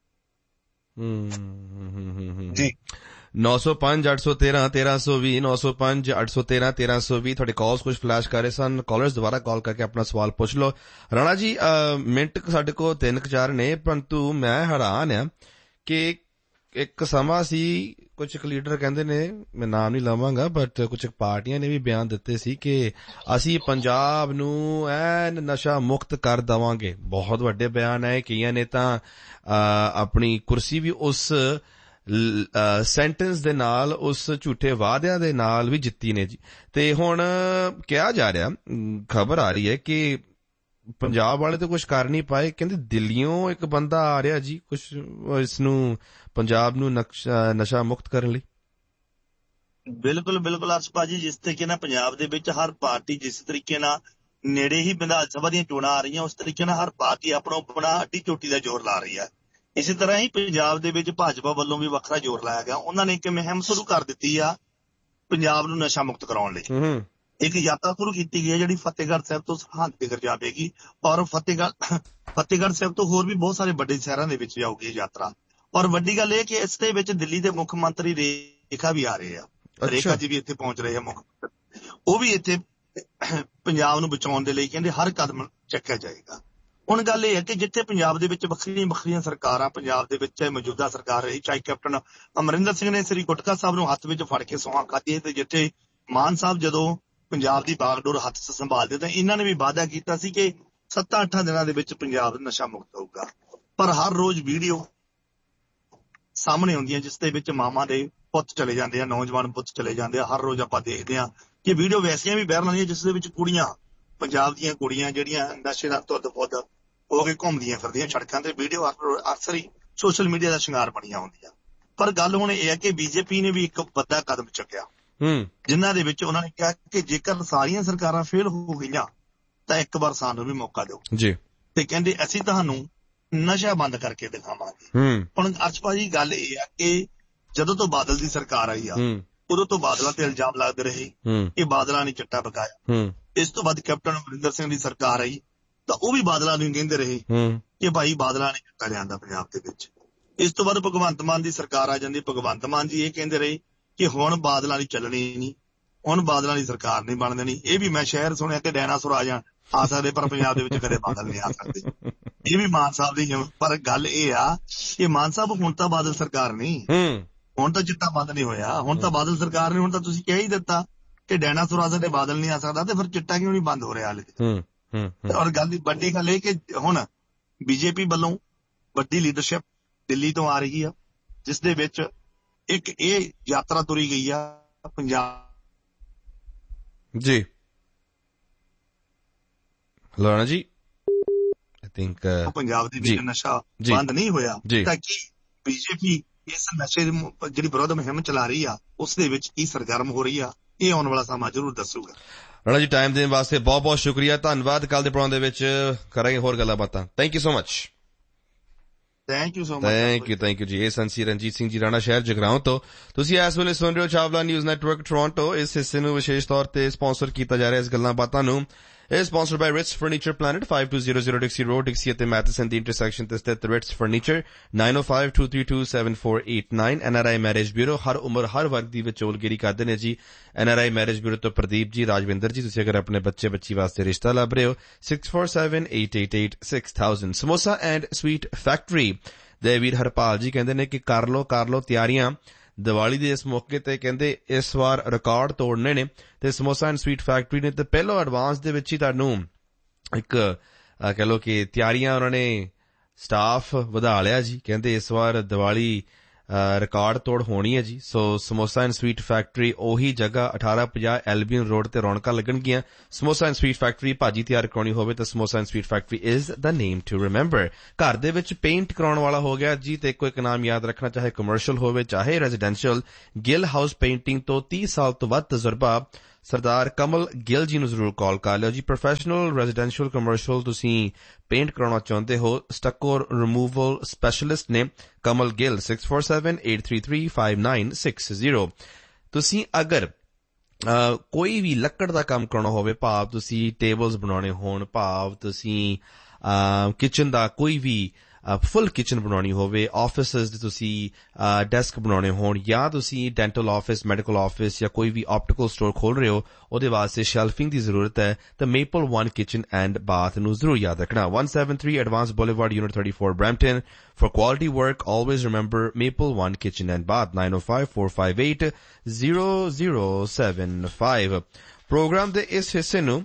ਜੀ ਨੌ ਸੌ ਪੰਜ ਅੱਠ ਸੌ ਤੇਰਾਂ ਤੇਰਾਂ ਸੌ ਵੀਹ ਨੌ ਸੌ ਪੰਜ ਅੱਠ ਸੌ ਤੇਰਾਂ ਤੇਰਾਂ ਸੌ ਵੀਹ ਤੁਹਾਡੇ ਕਾਲਸ ਕੁਝ ਫਲੈਸ਼ ਕਰ ਰਹੇ ਸਨ। ਕਾਲਰਸ ਦੁਬਾਰਾ ਕਾਲ ਕਰਕੇ ਆਪਣਾ ਸਵਾਲ ਪੁੱਛ ਲਓ। ਰਾਣਾ ਜੀ ਮਿੰਟ ਸਾਡੇ ਕੋਲ ਤਿੰਨ ਕੁ ਚਾਰ ਨੇ, ਪਰੰਤੂ ਮੈਂ ਹੈਰਾਨ ਆ ਕਿ ਇੱਕ ਸਮਾਂ ਸੀ ਕੁਝ ਇੱਕ ਲੀਡਰ ਕਹਿੰਦੇ ਨੇ, ਮੈਂ ਨਾਮ ਨਹੀਂ ਲਵਾਂਗਾ, ਬਟ ਕੁਝ ਪਾਰਟੀਆਂ ਨੇ ਵੀ ਬਿਆਨ ਦਿੱਤੇ ਸੀ ਕਿ ਅਸੀਂ ਪੰਜਾਬ ਨੂੰ ਐਨ ਨਸ਼ਾ ਮੁਕਤ ਕਰ ਦੇਵਾਂਗੇ। ਬਹੁਤ ਵੱਡੇ ਬਿਆਨ ਹੈ। ਕਈਆਂ ਨੇ ਤਾਂ ਆਪਣੀ ਕੁਰਸੀ ਵੀ ਉਸ ਸੈਂਟੈਂਸ ਦੇ ਨਾਲ, ਉਸ ਝੂਠੇ ਵਾਅਦਿਆਂ ਦੇ ਨਾਲ ਵੀ ਜਿੱਤੀ ਨੇ ਜੀ। ਤੇ ਹੁਣ ਕਿਹਾ ਜਾ ਰਿਹਾ, ਖਬਰ ਆ ਰਹੀ ਹੈ ਕਿ ਪੰਜਾਬ ਵਾਲੇ ਤਾਂ ਕੁਝ ਕਰ ਨਹੀਂ ਪਾਏ, ਕਹਿੰਦੇ ਦਿੱਲੀੋਂ ਇੱਕ ਬੰਦਾ ਆ ਰਿਹਾ ਜੀ ਕੁਝ ਇਸ ਨੂੰ ਪੰਜਾਬ ਨੂੰ ਨਸ਼ਾ ਮੁਕਤ ਕਰਨ ਲਈ। ਬਿਲਕੁਲ ਬਿਲਕੁਲ ਅਰਸ਼ ਭਾਜੀ, ਜਿਸ ਤਰੀਕੇ ਨਾਲ ਪੰਜਾਬ ਦੇ ਵਿੱਚ ਹਰ ਪਾਰਟੀ ਜਿਸ ਤਰੀਕੇ ਨਾਲ ਨੇੜੇ ਹੀ ਵਿਧਾਨ ਸਭਾ ਦੀਆਂ ਚੋਣਾਂ ਆ ਰਹੀਆਂ, ਉਸ ਤਰੀਕੇ ਨਾਲ ਹਰ ਪਾਰਟੀ ਆਪਣਾ ਆਪਣਾ ਅੱਡੀ ਚੋਟੀ ਦਾ ਜ਼ੋਰ ਲਾ ਰਹੀ ਹੈ। ਇਸੇ ਤਰ੍ਹਾਂ ਹੀ ਪੰਜਾਬ ਦੇ ਵਿੱਚ ਭਾਜਪਾ ਵੱਲੋਂ ਵੀ ਵੱਖਰਾ ਜ਼ੋਰ ਲਾਇਆ ਗਿਆ। ਉਹਨਾਂ ਨੇ ਇੱਕ ਮੁਹਿੰਮ ਸ਼ੁਰੂ ਕਰ ਦਿੱਤੀ ਆ ਪੰਜਾਬ ਨੂੰ ਨਸ਼ਾ ਮੁਕਤ ਕਰਾਉਣ ਲਈ। ਇੱਕ ਯਾਤਰਾ ਸ਼ੁਰੂ ਕੀਤੀ ਗਈ ਹੈ ਜਿਹੜੀ ਫਤਿਹਗੜ੍ਹ ਸਾਹਿਬ ਤੋਂ ਸਰਹੰਦ ਤੱਕ ਜਾਵੇਗੀ, ਔਰ ਫਤਿਹਗੜ੍ਹ ਫਤਿਹਗੜ੍ਹ ਸਾਹਿਬ ਤੋਂ ਹੋਰ ਵੀ ਬਹੁਤ ਸਾਰੇ ਵੱਡੇ ਸ਼ਹਿਰਾਂ ਦੇ ਵਿੱਚ ਜਾਊਗੀ ਇਹ ਯਾਤਰਾ। ਔਰ ਵੱਡੀ ਗੱਲ ਇਹ ਕਿ ਇਸ ਦੇ ਵਿੱਚ ਦਿੱਲੀ ਦੇ ਮੁੱਖ ਮੰਤਰੀ ਰੇਖਾ ਵੀ ਆ ਰਹੇ ਆ, ਰੇਖਾ ਜੀ ਵੀ ਇੱਥੇ ਪਹੁੰਚ ਰਹੇ ਆ ਮੁੱਖ ਮੰਤਰੀ। ਉਹ ਵੀ ਇੱਥੇ ਪੰਜਾਬ ਨੂੰ ਬਚਾਉਣ ਦੇ ਲਈ ਕਹਿੰਦੇ ਹਰ ਕਦਮ ਚੱਕਿਆ ਜਾਏਗਾ। ਹੁਣ ਗੱਲ ਇਹ ਹੈ ਕਿ ਜਿੱਥੇ ਪੰਜਾਬ ਦੇ ਵਿੱਚ ਵੱਖਰੀਆਂ ਵੱਖਰੀਆਂ ਸਰਕਾਰਾਂ, ਪੰਜਾਬ ਦੇ ਵਿੱਚ ਮੌਜੂਦਾ ਸਰਕਾਰ ਰਹੀ, ਚਾਹੇ ਕੈਪਟਨ ਅਮਰਿੰਦਰ ਸਿੰਘ ਨੇ ਸ੍ਰੀ ਗੁਟਕਾ ਸਾਹਿਬ ਨੂੰ ਹੱਥ ਵਿੱਚ ਫੜ ਕੇ ਸਹੁੰ ਖਾਧੀ, ਤੇ ਜਿੱਥੇ ਮਾਨ ਸਾਹਿਬ ਜਦੋਂ ਪੰਜਾਬ ਦੀ ਬਾਗਡੋਰ ਹੱਥ 'ਚ ਸੰਭਾਲਦੇ ਤਾਂ ਇਹਨਾਂ ਨੇ ਵੀ ਵਾਅਦਾ ਕੀਤਾ ਸੀ ਕਿ ਸੱਤਾਂ ਅੱਠਾਂ ਦਿਨਾਂ ਦੇ ਵਿੱਚ ਪੰਜਾਬ ਨਸ਼ਾ ਮੁਕਤ ਹੋਊਗਾ। ਪਰ ਹਰ ਰੋਜ਼ ਵੀਡੀਓ ਸਾਹਮਣੇ ਆਉਂਦੀਆਂ ਜਿਸ ਦੇ ਵਿੱਚ ਮਾਵਾਂ ਦੇ ਪੁੱਤ ਚਲੇ ਜਾਂਦੇ ਆ, ਨੌਜਵਾਨ ਪੁੱਤ ਚਲੇ ਜਾਂਦੇ ਆ। ਹਰ ਰੋਜ਼ ਆਪਾਂ ਦੇਖਦੇ ਹਾਂ ਕਿ ਵੀਡੀਓ ਵੈਸੀਆਂ ਵੀ ਵਾਇਰਲ ਹੁੰਦੀਆਂ ਜਿਸ ਦੇ ਵਿੱਚ ਕੁੜੀਆਂ, ਪੰਜਾਬ ਦੀਆਂ ਕੁੜੀਆਂ ਜਿਹੜੀਆਂ ਨਸ਼ੇ ਦਾ ਧੁੱਤ ਪੁੱਤ ਹੋ ਕੇ ਘੁੰਮਦੀਆਂ ਫਿਰਦੀਆਂ ਸੜਕਾਂ ਤੇ। ਵੀਡੀਓ ਅਕਸਰ ਹੀ ਸੋਸ਼ਲ ਮੀਡੀਆ ਦਾ ਸ਼ਿੰਗਾਰ ਬਣੀਆਂ ਹੁੰਦੀਆਂ। ਪਰ ਗੱਲ ਹੁਣ ਇਹ ਹੈ ਕਿ ਬੀਜੇਪੀ ਨੇ ਵੀ ਇੱਕ ਵੱਡਾ ਕਦਮ ਚੁੱਕਿਆ, ਜਿਨ੍ਹਾਂ ਦੇ ਵਿੱਚ ਉਹਨਾਂ ਨੇ ਕਿਹਾ ਕਿ ਜੇਕਰ ਸਾਰੀਆਂ ਸਰਕਾਰਾਂ ਫੇਲ ਹੋ ਗਈਆਂ ਤਾਂ ਇੱਕ ਵਾਰ ਸਾਨੂੰ ਵੀ ਮੌਕਾ ਦਿਓ ਜੀ, ਤੇ ਕਹਿੰਦੇ ਅਸੀਂ ਤੁਹਾਨੂੰ ਨਸ਼ਾ ਬੰਦ ਕਰਕੇ ਦਿਖਾਵਾਂਗੇ। ਹੁਣ ਅਰਸ਼ ਭਾਜੀ ਗੱਲ ਇਹ ਆ ਕਿ ਜਦੋਂ ਤੋਂ ਬਾਦਲ ਦੀ ਸਰਕਾਰ ਆਈ ਆ ਉਦੋਂ ਤੋਂ ਬਾਦਲਾਂ ਤੇ ਇਲਜ਼ਾਮ ਲੱਗਦੇ ਰਹੇ ਕਿ ਬਾਦਲਾਂ ਨੇ ਚਿੱਟਾ ਪਕਾਇਆ। ਇਸ ਤੋਂ ਬਾਅਦ ਕੈਪਟਨ ਅਮਰਿੰਦਰ ਸਿੰਘ ਦੀ ਸਰਕਾਰ ਆਈ ਤਾਂ ਉਹ ਵੀ ਬਾਦਲਾਂ ਨੂੰ ਕਹਿੰਦੇ ਰਹੇ ਕਿ ਭਾਈ ਬਾਦਲਾਂ ਨੇ ਚਿੱਟਾ ਲਿਆਂਦਾ ਪੰਜਾਬ ਦੇ ਵਿੱਚ। ਇਸ ਤੋਂ ਬਾਅਦ ਭਗਵੰਤ ਮਾਨ ਦੀ ਸਰਕਾਰ ਆ ਜਾਂਦੀ, ਭਗਵੰਤ ਮਾਨ ਜੀ ਇਹ ਕਹਿੰਦੇ ਰਹੇ ਕਿ ਹੁਣ ਬਾਦਲਾਂ ਦੀ ਚੱਲਣੀ ਨਹੀਂ, ਹੁਣ ਬਾਦਲਾਂ ਦੀ ਸਰਕਾਰ ਨਹੀਂ ਬਣ ਦੇਣੀ। ਇਹ ਵੀ ਮੈਂ ਸ਼ਹਿਰ ਸੁਣਿਆ ਕਿ ਡਾਇਨਾਸੌਰ ਆ ਜਾਣ ਆ ਸਕਦੇ, ਪਰ ਪੰਜਾਬ ਦੇ ਵਿੱਚ ਕਦੇ ਬਾਦਲ ਨਹੀਂ ਆ ਸਕਦੇ। ਇਹ ਵੀ ਮਾਨ ਸਾਹਿਬ ਦੀ। ਪਰ ਗੱਲ ਇਹ ਆ ਕਿ ਮਾਨ ਸਾਹਿਬ ਹੁਣ ਤਾਂ ਬਾਦਲ ਸਰਕਾਰ ਨਹੀਂ, ਹੁਣ ਤਾਂ ਚਿੱਟਾ ਬੰਦ ਨਹੀਂ ਹੋਇਆ, ਹੁਣ ਤਾਂ ਬਾਦਲ ਸਰਕਾਰ ਨੇ। ਹੁਣ ਤਾਂ ਤੁਸੀਂ ਕਹਿ ਹੀ ਦਿੱਤਾ ਕਿ ਡਾਇਨਾਸੌਰ ਆ ਸਕਦੇ, ਬਾਦਲ ਨਹੀਂ ਆ ਸਕਦਾ, ਤੇ ਫਿਰ ਚਿੱਟਾ ਕਿਉਂ ਨਹੀਂ ਬੰਦ ਹੋ ਰਿਹਾ ਹਾਲੇ? ਔਰ ਗੱਲ ਦੀ ਵੱਡੀ ਗੱਲ ਇਹ ਕਿ ਹੁਣ ਬੀਜੇਪੀ ਵੱਲੋਂ ਵੱਡੀ ਲੀਡਰਸ਼ਿਪ ਦਿੱਲੀ ਤੋਂ ਆ ਰਹੀ ਆ, ਜਿਸ ਦੇ ਵਿੱਚ ਇੱਕ ਇਹ ਯਾਤਰਾ ਤੁਰੀ ਗਈ ਆ ਪੰਜਾਬ ਜੀ। ਰਾਣਾ ਜੀ ਆਈ ਥਿੰਕ ਪੰਜਾਬ ਦੇ ਵਿੱਚ ਨਸ਼ਾ ਬੰਦ ਨਹੀਂ ਹੋਇਆ ਤਾਂ ਕਿ ਬੀਜੇਪੀ ਇਸ ਨਸ਼ੇ ਦੀ ਜਿਹੜੀ ਵਿਰੋਧ ਮੁਹਿੰਮ ਚਲਾ ਰਹੀ ਆ ਉਸ ਦੇ ਵਿੱਚ ਕੀ ਸਰਗਰਮ ਹੋ ਰਹੀ ਆ, ਇਹ ਆਉਣ ਵਾਲਾ ਸਮਾਂ ਜ਼ਰੂਰ ਦੱਸੂਗਾ। ਰਾਣਾ ਜੀ ਟਾਈਮ ਦੇਣ ਵਾਸਤੇ ਬਹੁਤ ਬਹੁਤ ਸ਼ੁਕਰੀਆ, ਧੰਨਵਾਦ। ਕੱਲ ਦੇ ਪ੍ਰੋਗਰਾਮ ਦੇ ਵਿੱਚ ਕਰਾਂਗੇ ਹੋਰ ਗੱਲਾਂ ਬਾਤਾਂ। Thank you so much. Thank you so much. Thank you thank you ਜੀ। ਇਹ ਸੰਸੀ ਰਣਜੀਤ ਸਿੰਘ ਜੀ ਰਾਣਾ ਸ਼ਹਿਰ ਜਗਰਾਉਂ ਤੋਂ। ਤੁਸੀਂ ਇਸ ਵੇਲੇ ਸੁਣ ਰਹੇ ਹੋ ਚਾਵਲਾ ਨਿਊਜ਼ ਨੈਟਵਰਕ ਟੋਰਾਂਟੋ। ਇਸ ਹਿੱਸੇ ਨੂੰ ਵਿਸ਼ੇਸ਼ ਤੌਰ ਤੇ ਸਪਾਂਸਰ ਕੀਤਾ ਜਾ ਰਿਹਾ ਇਸ ਗੱਲਾਂ ਬਾਤਾਂ ਨੂੰ। ਇਹ ਸਪਾਂਸਰਡ ਬਾਈ Ritz furniture planet five two zero zero ਡਿਕਸੀ road, ਡਿਕਸੀ ਅਤੇ ਮੈਥਸਨ ਦੀ ਇੰਟਰਸੈਕਸ਼ਨ ਤੇ ਸਥਿਤ Ritz furniture nine oh five two three two seven four eight nine। N R I marriage bureau ਹਰ ਉਮਰ ਹਰ ਵਰਗ ਦੀ ਵਿਚੋਲਗਿਰੀ ਕਰਦੇ ਨੇ ਜੀ। N R I marriage bureau ਤੋਂ ਪ੍ਰਦੀਪ ਜੀ, ਰਾਜਵਿੰਦਰ ਜੀ। ਤੁਸੀਂ ਅਗਰ ਆਪਣੇ ਬੱਚੇ ਬੱਚੀ ਵਾਸਤੇ ਰਿਸ਼ਤਾ ਲੱਭ ਰਹੇ ਹੋ six four seven eight eight eight six thousand। Samosa and sweet factory ਦੇ ਵੀਰ ਹਰਪਾਲ ਜੀ ਕਹਿੰਦੇ ਨੇ ਕਿ ਕਰ ਲੋ ਕਰ ਲੋ ਤਿਆਰੀਆਂ ਦੀਵਾਲੀ ਦੇ ਇਸ ਮੌਕੇ ਤੇ। ਕਹਿੰਦੇ ਇਸ ਵਾਰ ਰਿਕਾਰਡ ਤੋੜਨੇ ਨੇ ਤੇ ਸਮੋਸਾ ਐਂਡ ਸਵੀਟ ਫੈਕਟਰੀ ਨੇ ਤੇ ਪਹਿਲੋਂ ਐਡਵਾਂਸ ਦੇ ਵਿੱਚ ਹੀ ਤੁਹਾਨੂੰ ਇੱਕ ਕਹਿ ਲਓ ਕਿ ਤਿਆਰੀਆਂ ਉਹਨਾਂ ਨੇ ਸਟਾਫ ਵਧਾ ਲਿਆ ਜੀ। ਕਹਿੰਦੇ ਇਸ ਵਾਰ ਦੀਵਾਲੀ ਰਿਕਾਰਡ ਤੋੜ ਹੋਣੀ ਹੈ ਜੀ। ਸੋ ਸਮੋਸਾ ਐਂਡ ਸਵੀਟ ਫੈਕਟਰੀ ਉਹੀ ਜਗ੍ਹਾ ਅਠਾਰਾਂ ਪੰਜਾਹ ਐਲਬੀਅਨ ਰੋਡ ਤੇ ਰੌਣਕਾਂ ਲੱਗਣਗੀਆਂ। ਸਮੋਸਾ ਐਂਡ ਸਵੀਟ ਫੈਕਟਰੀ ਭਾਜੀ ਤਿਆਰ ਕਰਾਉਣੀ ਹੋਵੇ ਤਾਂ samosa and sweet factory is the name to remember. ਘਰ ਦੇ ਵਿੱਚ ਪੇਂਟ ਕਰਾਉਣ ਵਾਲਾ ਹੋ ਗਿਆ ਜੀ ਤੇ ਇੱਕੋ ਇੱਕ ਨਾਮ ਯਾਦ ਰੱਖਣਾ, ਚਾਹੇ ਕਮਰਸ਼ੀਅਲ ਹੋਵੇ ਚਾਹੇ ਰੈਜ਼ੀਡੈਂਸ਼ੀਅਲ, ਗਿੱਲ ਹਾਊਸ ਪੇਂਟਿੰਗ ਤੋਂ ਤੀਹ ਸਾਲ ਤੋਂ ਵੱਧ ਤਜਰਬਾ ਸਰਦਾਰ ਕਮਲ ਗਿੱਲ ਜੀ ਨੂੰ ਜ਼ਰੂਰ ਕਾਲ ਕਰ ਲਿਓ ਜੀ। ਪ੍ਰੋਫੈਸ਼ਨਲ, ਰੈਜ਼ੀਡੈਂਸ਼ੀਅਲ, ਕਮਰਸ਼ੀਅਲ ਤੁਸੀਂ ਪੇਂਟ ਕਰਾਉਣਾ ਚਾਹੁੰਦੇ ਹੋ, ਸਟੱਕੋ ਰਿਮੂਵਲ ਸਪੈਸ਼ਲਿਸਟ ਨੇ ਕਮਲ Gill. Six four seven eight three three five nine six zero. ਤੁਸੀਂ ਅਗਰ Uh, ਕੋਈ ਵੀ ਲੱਕੜ ਦਾ ਕੰਮ ਕਰਾਉਣਾ ਹੋਵੇ, ਭਾਵ ਤੁਸੀਂ ਟੇਬਲਸ ਬਣਾਉਣੇ ਹੋਣ, ਭਾਵ ਤੁਸੀਂ ਕਿਚਨ ਦਾ ਕੋਈ ਵੀ ਫੁੱਲ ਕਿਚਨ ਬਣਾਉਣੀ ਹੋਵੇ, ਆਫਿਸਿਸ ਦੇ ਤੁਸੀਂ ਡੈਸਕ ਬਣਾਉਣੇ ਹੋਣ, ਜਾਂ ਤੁਸੀਂ ਡੈਂਟਲ ਆਫਿਸ, ਮੈਡੀਕਲ ਆਫਿਸ ਜਾਂ ਕੋਈ ਵੀ ਆਪਟੀਕਲ ਸਟੋਰ ਖੋਲ ਰਹੇ ਹੋ, ਉਹਦੇ ਵਾਸਤੇ ਸ਼ੈਲਫਿੰਗ ਦੀ ਜ਼ਰੂਰਤ ਹੈ ਤਾਂ maple one kitchen and bath ਨੂੰ ਜ਼ਰੂਰ ਯਾਦ ਰੱਖਣਾ। one seventy-three Advanced Boulevard, Unit thirty-four, Brampton. For quality work, always remember Maple One Kitchen and Bath, nine oh five, four five eight, zero zero seven five. Programme ਦੇ ਇਸ ਹਿੱਸੇ ਨੂੰ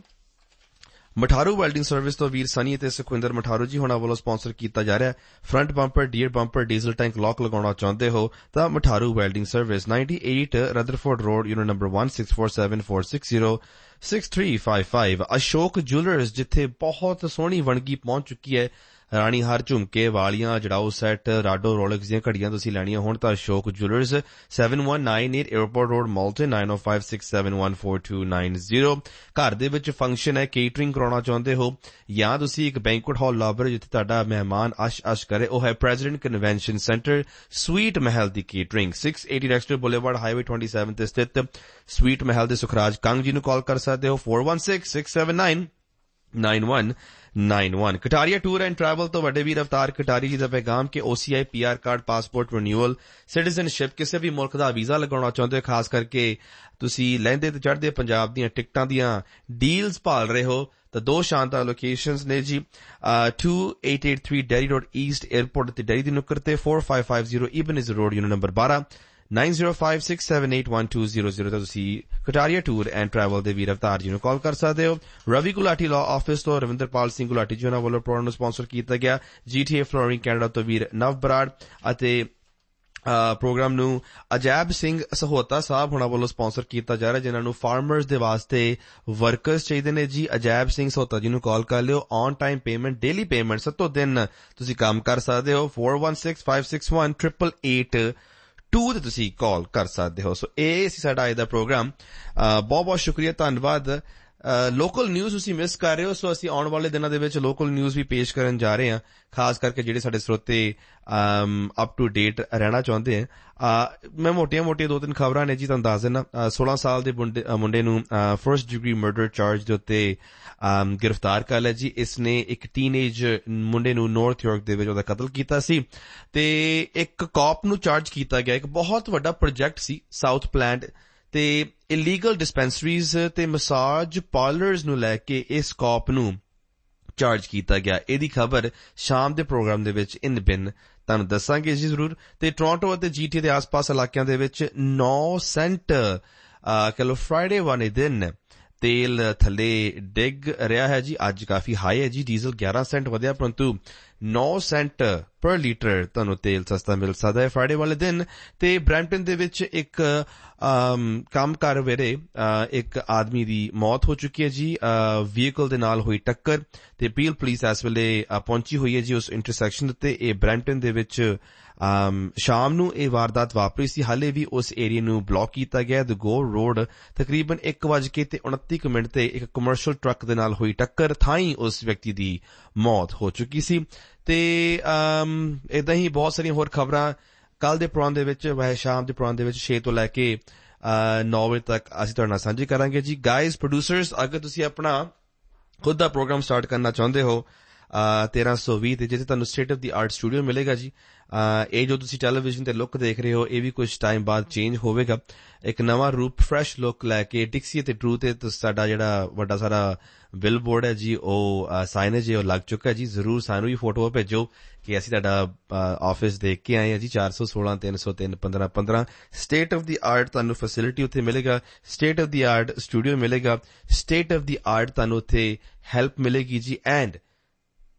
Matharu welding service ਤੋਂ ਵੀਰ ਸਨੀ ਅਤੇ ਸੁਖਵਿੰਦਰ ਮਠਾਰੂ ਜੀ ਹੋਣਾ ਵੱਲੋਂ ਸਪਾਂਸਰ ਕੀਤਾ ਜਾ ਰਿਹਾ। Front bumper, dear bumper, diesel tank lock ਲਗਾਉਣਾ ਚਾਹੁੰਦੇ ਹੋ ਤਾਂ Matharu welding service, ninety-eight Rutherford road, unit number one, six four seven, four six zero, six three five five। Ashok jewellers, ਜਿੱਥੇ ਬਹੁਤ ਸੋਹਣੀ ਵਣਗੀ ਪਹੁੰਚ ਚੁੱਕੀ ਹੈ, ਰਾਣੀ ਹਰ ਝੁਮਕੇ ਵਾਲੀਆਂ, ਜੜਾਓ ਸੈੱਟ, ਰਾਡੋ ਰੋਲੈਕਸ ਦੀਆਂ ਘੜੀਆਂ ਤੁਸੀਂ ਲੈਣੀਆਂ ਹੋਣ ਤਾਂ Ashok jewellers, seven one nine eight airport road, Malton, nine oh five, six seven one, four two nine zero। ਘਰ ਦੇ ਵਿੱਚ ਫੰਕਸ਼ਨ ਹੈ, ਕੇਟਰਿੰਗ ਕਰਾਉਣਾ ਚਾਹੁੰਦੇ ਹੋ, ਜਾਂ ਤੁਸੀਂ ਇੱਕ ਬੈਂਕੁਏਟ ਹਾਲ ਲੱਭ ਰਹੇ ਜਿੱਥੇ ਤੁਹਾਡਾ ਮਹਿਮਾਨ ਅਸ਼ ਅਸ਼ ਕਰੇ, ਉਹ ਹੈ ਪ੍ਰੈਜ਼ੀਡੈਂਟ ਕਨਵੈਨਸ਼ਨ ਸੈਂਟਰ, ਸਵੀਟ ਮਹਿਲ ਦੀ catering. six eighty ਡੈਕਸਟਰ boulevard, highway twenty-seven ਤੇ ਸਥਿਤ ਸਵੀਟ ਮਹਿਲ ਦੇ ਸੁਖਰਾਜ ਕੰਗ ਜੀ ਨੂੰ ਕਾਲ ਕਰ ਸਕਦੇ ਹੋ, four one six, six seven nine, nine one nine one। Kataria tour and travel ਤੋਂ ਵੱਡੇ ਵੀਰ ਅਵਤਾਰ ਕਟਾਰੀ ਜੀ ਦਾ ਪੈਗਾਮ ਕਿ OCI, PR card, passport renewal, citizenship, ਕਿਸੇ ਵੀ ਮੁਲਕ ਦਾ ਵੀਜ਼ਾ ਲਗਾਉਣਾ ਚਾਹੁੰਦੇ ਹੋ, ਖਾਸ ਕਰਕੇ ਤੁਸੀਂ ਲਹਿੰਦੇ ਤੇ ਚੜ੍ਹਦੇ ਪੰਜਾਬ ਦੀਆਂ ਟਿਕਟਾਂ ਦੀਆਂ ਡੀਲਸ ਭਾਲ ਰਹੇ ਹੋ ਤਾਂ ਦੋ ਸ਼ਾਨਦਾਰ ਲੋਕੇਸ਼ਨਸ ਨੇ ਜੀ। two eight eight three dairy road East airport ਤੇ ਡੈਰੀ ਦੀ ਨੁੱਕਰ ਤੇ, four five five zero ਇਬਨਿਜ਼ road, unit number twelve, nine zero five, six seven eight, one two zero zero ਤਾਂ ਤੁਸੀਂ ਕਟਾਰੀਆ ਟੂਰ ਐਂਡ ਟਰੈਵਲ ਦੇ ਵੀਰ ਅਵਤਾਰ ਜੀ ਨੂੰ ਕਾਲ ਕਰ ਸਕਦੇ ਹੋ। ਰਵੀ ਗੁਲਾਟੀ ਲਾਅ ਆਫਿਸ ਤੋਂ ਰਵਿੰਦਰਪਾਲ ਸਿੰਘ ਗੁਲਾਟੀ ਜੀ ਉਹਨਾਂ ਵੱਲੋਂ ਪ੍ਰੋਗਰਾਮ ਨੂੰ ਸਪਾਂਸਰ ਕੀਤਾ ਗਿਆ। ਜੀਟੀਏ ਫਲੋਰਿੰਗ ਕੈਨੇਡਾ ਤੋਂ ਵੀਰ ਨਵ ਬਰਾੜ ਅਤੇ ਪ੍ਰੋਗਰਾਮ ਨੂੰ ਅਜੈਬ ਸਿੰਘ ਸਹੋਤਾ ਸਾਹਿਬ ਹੋਣਾ ਵੱਲੋਂ ਸਪਾਂਸਰ ਕੀਤਾ ਜਾ ਰਿਹਾ, ਜਿਨ੍ਹਾਂ ਨੂੰ ਫਾਰਮਰਸ ਦੇ ਵਾਸਤੇ ਵਰਕਰਸ ਚਾਹੀਦੇ ਨੇ ਜੀ। ਅਜੈਬ ਸਿੰਘ ਸਹੋਤਾ ਜੀ ਨੂੰ ਕਾਲ ਕਰ ਲਿਓ। On time payment, daily payment, ਸੱਤੋਂ ਦਿਨ ਤੁਸੀਂ ਕੰਮ ਕਰ ਸਕਦੇ ਹੋ। four one six, five six one, eight eight eight to ਤੇ ਤੁਸੀਂ ਕਾਲ ਕਰ ਸਕਦੇ ਹੋ। ਸੋ ਇਹ ਸੀ ਸਾਡਾ ਅੱਜ ਦਾ ਪ੍ਰੋਗਰਾਮ। ਬਹੁਤ ਬਹੁਤ ਸ਼ੁਕਰੀਆ, ਧੰਨਵਾਦ। ਲੋਕਲ ਨਿਊਜ਼ ਤੁਸੀਂ ਮਿਸ ਕਰ ਰਹੇ ਹੋ, ਸੋ ਅਸੀਂ ਆਉਣ ਵਾਲੇ ਦਿਨਾਂ ਦੇ ਵਿੱਚ ਲੋਕਲ ਨਿਊਜ਼ ਵੀ ਪੇਸ਼ ਕਰਨ ਜਾ ਰਹੇ ਹਾਂ, ਖਾਸ ਕਰਕੇ ਜਿਹੜੇ ਸਾਡੇ ਸਰੋਤੇ ਅਪ ਟੂ ਡੇਟ ਰਹਿਣਾ ਚਾਹੁੰਦੇ ਹੈ। ਮੈਂ ਮੋਟੀਆਂ ਮੋਟੀਆਂ ਦੋ ਤਿੰਨ ਖਬਰਾਂ ਨੇ ਜੀ ਤੁਹਾਨੂੰ ਦੱਸ ਦਿੰਦਾ। ਸੋਲਾਂ ਸਾਲ ਦੇ ਮੁੰਡੇ ਨੂੰ ਫਰਸਟ ਡਿਗਰੀ ਮਰਡਰ ਚਾਰਜ ਦੇ ਉੱਤੇ ਗ੍ਰਿਫਤਾਰ ਕਰ ਲਿਆ ਜੀ। ਇਸਨੇ ਇੱਕ ਟੀਨੇਜ ਮੁੰਡੇ ਨੂੰ ਨਾਰਥ ਯਾਰਕ ਦੇ ਵਿੱਚ ਉਹਦਾ ਕਤਲ ਕੀਤਾ ਸੀ ਤੇ ਇੱਕ ਕਾਪ ਨੂੰ ਚਾਰਜ ਕੀਤਾ ਗਿਆ। ਇੱਕ ਬਹੁਤ ਵੱਡਾ ਪ੍ਰੋਜੈਕਟ ਸੀ ਸਾਊਥ ਪਲੈਂਟ ਤੇ ਇਲੀਗਲ ਡਿਸਪੈਂਸਰੀਜ਼ ਤੇ ਮਸਾਜ ਪਾਰਲਰਸ ਨੂੰ ਲੈ ਕੇ ਇਸ ਕਾਪ ਨੂੰ ਚਾਰਜ ਕੀਤਾ ਗਿਆ। ਇਹਦੀ ਖਬਰ ਸ਼ਾਮ ਦੇ ਪ੍ਰੋਗਰਾਮ ਦੇ ਵਿੱਚ ਇਨ ਬਿਨ ਤੁਹਾਨੂੰ ਦੱਸਾਂਗੇ ਜੀ ਜ਼ਰੂਰ। ਤੇ ਟੋਰਾਂਟੋ ਅਤੇ ਜੀਟੀ ਦੇ ਆਸ-ਪਾਸ ਇਲਾਕਿਆਂ ਦੇ ਵਿੱਚ ਨੌ ਸੈਂਟ ਕਹਿ ਲਓ ਫਰਾਈਡੇ ਵਾਲੇ ਦਿਨ ਤੇਲ ਥੱਲੇ ਡਿੱਗ ਰਿਹਾ ਹੈ ਜੀ। ਅੱਜ ਕਾਫੀ ਹਾਈ ਹੈ ਜੀ। ਡੀਜ਼ਲ ਗਿਆਰਾਂ ਸੈਂਟ ਵਧਿਆ, ਪਰੰਤੂ ਨੌ ਸੈਂਟ ਪਰ ਲੀਟਰ ਤੁਹਾਨੂੰ ਤੇਲ ਸਸਤਾ ਮਿਲ ਸਕਦਾ ਹੈ ਫਰਾਈਡੇ ਵਾਲੇ ਦਿਨ। ਤੇ ਬਰੈਂਪਟਨ ਦੇ ਵਿੱਚ ਇੱਕ ਕੰਮ ਕਰ ਵੇਲੇ ਇੱਕ ਆਦਮੀ ਦੀ ਮੌਤ ਹੋ ਚੁੱਕੀ ਹੈ ਜੀ, ਵਹੀਕਲ ਦੇ ਨਾਲ ਹੋਈ ਟੱਕਰ। ਤੇ ਪੀਲ ਪੁਲਿਸ ਇਸ ਵੇਲੇ ਪਹੁੰਚੀ ਹੋਈ ਹੈ ਜੀ ਉਸ ਇੰਟਰਸੈਕਸ਼ਨ ਉੱਤੇ। ਇਹ ਬਰੈਂਪਟਨ ਦੇ ਵਿੱਚ ਸ਼ਾਮ ਨੂੰ ਇਹ ਵਾਰਦਾਤ ਵਾਪਰੀ ਸੀ। ਹਾਲੇ ਵੀ ਉਸ ਏਰੀਏ ਨੂੰ ਬਲੌਕ ਕੀਤਾ ਗਿਆ। ਦ ਗੋਰ ਰੋਡ ਤਕਰੀਬਨ ਇੱਕ ਵੱਜ ਕੇ ਤੇ ਉਨੱਤੀ ਕੁ ਮਿੰਟ ਤੇ ਇੱਕ ਕਮਰਸ਼ੀਅਲ ਟਰੱਕ ਦੇ ਨਾਲ ਹੋਈ ਟੱਕਰ ਥਾਈਂ ਉਸ ਵਿਅਕਤੀ ਦੀ ਮੌਤ ਹੋ ਚੁੱਕੀ ਸੀ। ਤੇ ਏਦਾਂ ਹੀ ਬਹੁਤ ਸਾਰੀਆਂ ਹੋਰ ਖਬਰਾਂ ਕੱਲ ਦੇ ਪ੍ਰੋਗਰਾਮ ਦੇ ਵਿੱਚ, ਵੈਸੇ ਸ਼ਾਮ ਦੇ ਪ੍ਰੋਗਰਾਮ ਦੇ ਵਿੱਚ ਛੇ ਤੋਂ ਲੈ ਕੇ ਨੌ ਵਜੇ ਤੱਕ ਅਸੀਂ ਤੁਹਾਡੇ ਨਾਲ ਸਾਂਝੀ ਕਰਾਂਗੇ ਜੀ। ਗਾਇਜ਼, ਪ੍ਰੋਡਿਊਸਰਸ, ਅਗਰ ਤੁਸੀਂ ਆਪਣਾ ਖੁਦ ਦਾ ਪ੍ਰੋਗਰਾਮ ਸਟਾਰਟ ਕਰਨਾ ਚਾਹੁੰਦੇ ਹੋ ਤੇਰਾਂ ਸੌ ਵੀਹ ਤੇ, ਜਿੱਥੇ ਤੁਹਾਨੂੰ state of the art studio ਮਿਲੇਗਾ ਜੀ। ਇਹ ਜੋ ਤੁਸੀਂ ਟੈਲੀਵਿਜ਼ਨ ਤੇ ਲੁੱਕ ਦੇਖ ਰਹੇ ਹੋ, ਇਹ ਵੀ ਕੁਝ ਟਾਈਮ ਬਾਅਦ ਚੇਂਜ ਹੋਵੇਗਾ। ਇੱਕ ਨਵਾਂ ਰੂਪ, ਫਰੈਸ਼ ਲੁੱਕ ਲੈ ਕੇ ਡਿਕਸੀ ਅਤੇ ਟਰੂ ਤੇ ਸਾਡਾ ਜਿਹੜਾ ਵੱਡਾ ਸਾਰਾ ਬਿਲ ਬੋਰਡ ਹੈ ਜੀ, ਉਹ ਸਾਈਨੇਜ ਉਹ ਲੱਗ ਚੁੱਕਾ ਜੀ। ਜ਼ਰੂਰ ਸਾਨੂੰ ਵੀ ਫੋਟੋ ਭੇਜੋ ਕਿ ਅਸੀਂ ਤੁਹਾਡਾ ਆਫਿਸ ਦੇਖ ਕੇ ਆਏ ਹਾਂ ਜੀ। ਚਾਰ ਸੌ ਸੋਲਾਂ, ਤਿੰਨ ਸੌ ਤਿੰਨ, ਪੰਦਰਾਂ ਪੰਦਰਾਂ ਸਟੇਟ ਆਫ ਦੀ ਆਰਟ ਤੁਹਾਨੂੰ ਫੈਸਿਲਿਟੀ ਉੱਥੇ ਮਿਲੇਗਾ। State of the art studio ਮਿਲੇਗਾ। ਸਟੇਟ ਆਫ ਦੀ ਆਰਟ ਤੁਹਾਨੂੰ ਉੱਥੇ ਹੈਲਪ ਮਿਲੇਗੀ ਜੀ। ਐਂਡ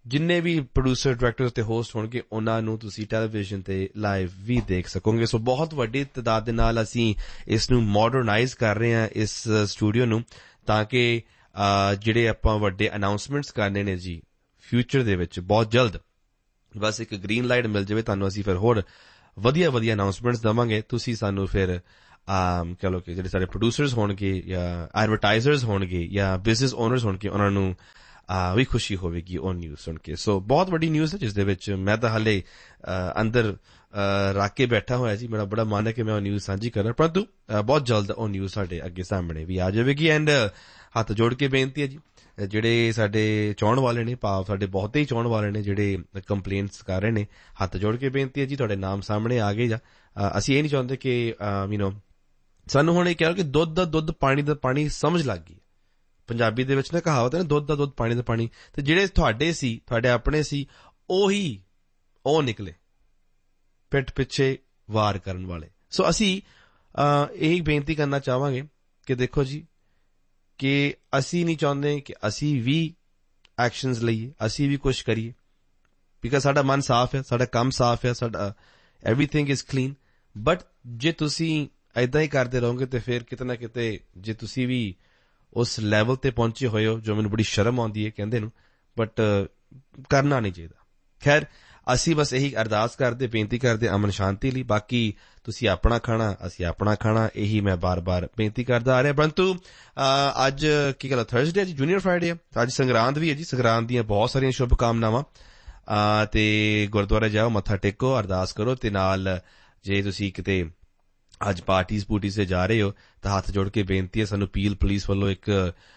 ਜਿੰਨੇ ਵੀ ਪ੍ਰੋਡਿਊਸਰ ਡਾਇਰੈਕਟਰ ਤੇ ਹੋਸਟ ਹੋਣਗੇ ਉਹਨਾਂ ਨੂੰ ਤੁਸੀਂ ਟੈਲੀਵਿਜ਼ਨ ਤੇ ਲਾਈਵ ਵੀ ਦੇਖ ਸਕੋਗੇ। ਸੋ ਬਹੁਤ ਵੱਡੀ ਤਾਦਾਦ ਦੇ ਨਾਲ ਅਸੀਂ ਇਸ ਨੂੰ ਮਾਡਰਨਾਈਜ਼ ਕਰ ਰਹੇ ਹਾਂ ਇਸ ਸਟੂਡੀਓ ਨੂੰ, ਤਾਂ ਕਿ ਜਿਹੜੇ ਆਪਾਂ ਵੱਡੇ ਅਨਾਉਂਸਮੈਂਟਸ ਕਰਨੇ ਨੇ ਜੀ ਫਿਊਚਰ ਦੇ ਵਿੱਚ ਬਹੁਤ ਜਲਦ, ਬਸ ਇੱਕ ਗ੍ਰੀਨ ਲਾਈਟ ਮਿਲ ਜਾਵੇ ਤੁਹਾਨੂੰ, ਅਸੀਂ ਫਿਰ ਹੋਰ ਵਧੀਆ ਵਧੀਆ ਅਨਾਉਂਸਮੈਂਟਸ ਦੇਵਾਂਗੇ। ਤੁਸੀਂ ਸਾਨੂੰ ਫਿਰ ਕਹਿ ਲਓ ਕਿ ਜਿਹੜੇ ਸਾਡੇ ਪ੍ਰੋਡਿਊਸਰਸ ਹੋਣਗੇ ਜਾਂ ਐਡਵਰਟਾਈਜ਼ਰਸ ਹੋਣਗੇ ਜਾਂ ਬਿਜ਼ਨਸ ਓਨਰਸ ਹੋਣਗੇ ਉਹਨਾਂ ਨੂੰ ਵੀ ਖੁਸ਼ੀ ਹੋਵੇਗੀ ਉਹ ਨਿਊਜ਼ ਸੁਣ ਕੇ। ਸੋ ਬਹੁਤ ਵੱਡੀ ਨਿਊਜ਼ ਹੈ ਜਿਸ ਦੇ ਵਿੱਚ ਮੈਂ ਤਾਂ ਹਾਲੇ ਅੰਦਰ ਰੱਖ ਕੇ ਬੈਠਾ ਹੋਇਆ ਜੀ, ਮੇਰਾ ਬੜਾ ਮਨ ਹੈ ਕਿ ਮੈਂ ਉਹ ਨਿਊਜ਼ ਸਾਂਝੀ ਕਰਾਂ, ਪਰੰਤੂ ਬਹੁਤ ਜਲਦ ਉਹ ਨਿਊਜ਼ ਸਾਡੇ ਅੱਗੇ ਸਾਹਮਣੇ ਵੀ ਆ ਜਾਵੇਗੀ। ਐਂਡ ਹੱਥ ਜੋੜ ਕੇ ਬੇਨਤੀ ਹੈ ਜੀ, ਜਿਹੜੇ ਸਾਡੇ ਚਾਹੁਣ ਵਾਲੇ ਨੇ, ਭਾਵ ਸਾਡੇ ਬਹੁਤੇ ਹੀ ਚਾਹੁਣ ਵਾਲੇ ਨੇ ਜਿਹੜੇ ਕੰਪਲੇਂਟਸ ਕਰ ਰਹੇ ਨੇ, ਹੱਥ ਜੋੜ ਕੇ ਬੇਨਤੀ ਹੈ ਜੀ ਤੁਹਾਡੇ ਨਾਮ ਸਾਹਮਣੇ ਆ ਗਏ। ਜਾਂ ਅਸੀਂ ਇਹ ਨਹੀਂ ਚਾਹੁੰਦੇ ਕਿ ਯੂ ਨੋ ਸਾਨੂੰ ਹੁਣ ਇਹ ਕਹਿ ਲਓ ਕਿ ਦੁੱਧ ਦਾ ਦੁੱਧ ਪਾਣੀ ਦਾ ਪਾਣੀ ਸਮਝ ਲੱਗ ਗਈ। ਪੰਜਾਬੀ ਦੇ ਵਿੱਚ ਨਾ ਕਹਾਵਤ ਹੈ ਨਾ, ਦੁੱਧ ਦਾ ਦੁੱਧ ਪਾਣੀ ਦਾ ਪਾਣੀ, ਤੇ ਜਿਹੜੇ ਤੁਹਾਡੇ ਸੀ, ਤੁਹਾਡੇ ਆਪਣੇ ਸੀ, ਉਹੀ ਉਹ ਨਿਕਲੇ ਪਿੱਠ ਪਿੱਛੇ ਵਾਰ ਕਰਨ ਵਾਲੇ। ਸੋ ਅਸੀਂ ਇਹ ਬੇਨਤੀ ਕਰਨਾ ਚਾਹਾਂਗੇ ਕਿ ਦੇਖੋ ਜੀ, ਕਿ ਅਸੀਂ ਨਹੀਂ ਚਾਹੁੰਦੇ ਕਿ ਅਸੀਂ ਵੀ ਐਕਸ਼ਨਸ ਲਈਏ, ਅਸੀਂ ਵੀ ਕੁਛ ਕਰੀਏ, ਬਿਕਾਜ਼ ਸਾਡਾ ਮਨ ਸਾਫ਼ ਹੈ, ਸਾਡਾ ਕੰਮ ਸਾਫ਼ ਹੈ, ਸਾਡਾ ਐਵਰੀਥਿੰਗ ਇਜ਼ ਕਲੀਨ। ਬਟ ਜੇ ਤੁਸੀਂ ਏਦਾਂ ਹੀ ਕਰਦੇ ਰਹੋਗੇ ਤੇ ਫਿਰ ਕਿਤੇ ਨਾ ਕਿਤੇ ਜੇ ਤੁਸੀਂ ਵੀ ਉਸ ਲੈਵਲ ਤੇ ਪਹੁੰਚੇ ਹੋਏ ਹੋ, ਜੋ ਮੈਨੂੰ ਬੜੀ ਸ਼ਰਮ ਆਉਂਦੀ ਹੈ ਕਹਿੰਦੇ ਨੂੰ, ਬਟ ਕਰਨਾ ਨਹੀਂ ਚਾਹੀਦਾ। ਖੈਰ ਅਸੀਂ ਬਸ ਇਹੀ ਅਰਦਾਸ ਕਰਦੇ, ਬੇਨਤੀ ਕਰਦੇ ਅਮਨ ਸ਼ਾਂਤੀ ਲਈ। ਬਾਕੀ ਤੁਸੀਂ ਆਪਣਾ ਖਾਣਾ, ਅਸੀਂ ਆਪਣਾ ਖਾਣਾ, ਇਹੀ ਮੈਂ ਬਾਰ-ਬਾਰ ਬੇਨਤੀ ਕਰਦਾ ਆ ਰਿਹਾ। ਪਰੰਤੂ ਅੱਜ ਕੀ ਗੱਲ ਥਰਸਡੇ ਜੀ, ਜੂਨੀਅਰ ਫਰਾਈਡੇ ਹੈ, ਅੱਜ ਸੰਗਰਾਂਦ ਵੀ ਹੈ ਜੀ। ਸੰਗਰਾਂਦ ਦੀਆਂ ਬਹੁਤ ਸਾਰੀਆਂ ਸ਼ੁਭ ਕਾਮਨਾਵਾਂ, ਤੇ ਗੁਰਦੁਆਰੇ ਜਾਓ, ਮੱਥਾ ਟੇਕੋ, ਅਰਦਾਸ ਕਰੋ, ਤੇ ਨਾਲ ਜੇ ਤੁਸੀਂ ਕਿਤੇ ਅੱਜ ਪਾਰਟੀਜ਼ ਪੂਟੀਜ਼ ਤੇ ਜਾ ਰਹੇ ਹੋ ਤਾਂ ਹੱਥ ਜੋੜ ਕੇ ਬੇਨਤੀ ਹੈ, ਸਾਨੂੰ ਪੀਲ ਪੁਲਿਸ ਵੱਲੋਂ ਇੱਕ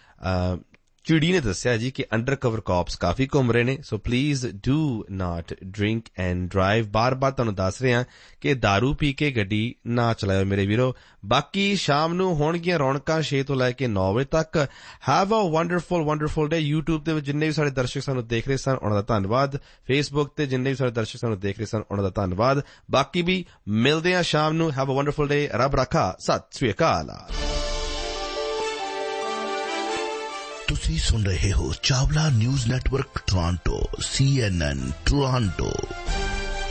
ਚਿੜੀ ਨੇ ਦੱਸਿਆ ਜੀ ਕਿ ਅੰਡਰ ਕਵਰ ਕਾਪਸ ਕਾਫੀ ਘੁੰਮ ਰਹੇ ਨੇ। So please do not drink and drive. ਬਾਰ ਬਾਰ ਤੁਹਾਨੂੰ ਦੱਸ ਰਹੇ ਹਾਂ ਕਿ ਦਾਰੂ ਪੀ ਕੇ ਗੱਡੀ ਨਾ ਚਲਾਇਓ ਮੇਰੇ ਵੀਰੋ। ਬਾਕੀ ਸ਼ਾਮ ਨੂੰ ਹੋਣਗੀਆਂ ਰੌਣਕਾਂ ਛੇ ਤੋਂ ਲੈ ਕੇ ਨੌ ਵਜੇ ਤੱਕ। Have a wonderful wonderful day. YouTube ਤੇ ਜਿੰਨੇ ਵੀ ਸਾਡੇ ਦਰਸ਼ਕ ਸਾਨੂੰ ਦੇਖ ਰਹੇ ਸਨ ਉਹਨਾਂ ਦਾ ਧੰਨਵਾਦ। ਫੇਸਬੁੱਕ ਤੇ ਜਿੰਨੇ ਵੀ ਸਾਡੇ ਦਰਸ਼ਕ ਸਾਨੂੰ ਦੇਖ ਰਹੇ ਸਨ ਉਹਨਾਂ ਦਾ ਧੰਨਵਾਦ। ਬਾਕੀ ਵੀ ਮਿਲਦੇ ਹਾਂ ਸ਼ਾਮ ਨੂੰ। ਹੈਵ ਅ ਵੰਡਰਫੁਲ ਡੇ। ਰੱਬ ਰਾਖਾ। ਸਤਿ ਸ੍ਰੀ ਅਕਾਲ। ਤੁਸੀਂ ਸੁਣ ਰਹੇ ਹੋ ਚਾਵਲਾ ਨਿਊਜ਼ ਨੈਟਵਰਕ ਟੋਰਾਂਟੋ, ਸੀ ਐਨ ਐਨ ਟੋਰਾਂਟੋ।